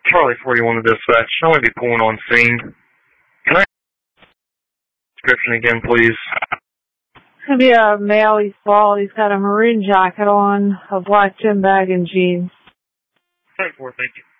Charlie 41 to dispatch. I'll only be pulling on scene. Can I have the description again, please? It's going to be a male. He's bald. He's got a maroon jacket on, a black gym bag, and jeans. 10-4, thank you.